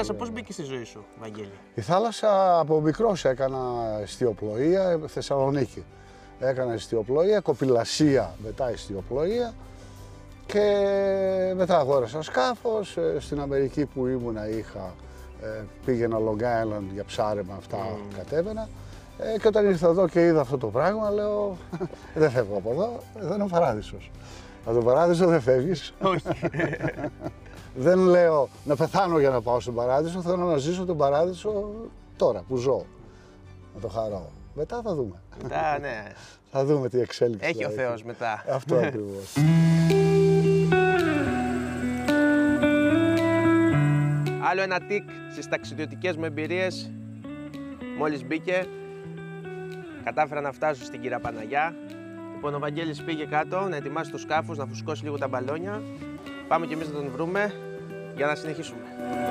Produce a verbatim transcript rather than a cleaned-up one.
θάλασσα πώς μπήκε στη ζωή σου, Βαγγέλη? Η θάλασσα από μικρός έκανα εστιοπλοεία, Θεσσαλονίκη. Έκανα εστιοπλοεία, κοπηλασία, μετά εστιοπλοεία και μετά αγόρασα σκάφος. Στην Αμερική που ήμουνα είχα, πήγαινα Long Island για ψάρεμα, αυτά mm. κατέβαινα. Και όταν ήρθα εδώ και είδα αυτό το πράγμα, λέω δεν φεύγω από εδώ, εδώ είναι ο παράδεισος. Από τον παράδεισο δεν φεύγεις. Όχι. Δεν λέω να πεθάνω για να πάω στον παράδεισο, θέλω να ζήσω τον παράδεισο τώρα που ζω. Να το χαρώ. Μετά θα δούμε. Μετά, ναι. Θα δούμε τι εξέλιξη. Έχει ο Θεός μετά. Αυτό ακριβώς. Άλλο ένα τικ στις ταξιδιωτικές μου εμπειρίες. Μόλις μπήκε, κατάφερα να φτάσω στην Κύρα Παναγιά. Λοιπόν, ο Βαγγέλης πήγε κάτω να ετοιμάσει τους σκάφους, να φουσκώσει λίγο τα μπαλόνια. Πάμε κι εμείς να τον βρούμε για να συνεχίσουμε.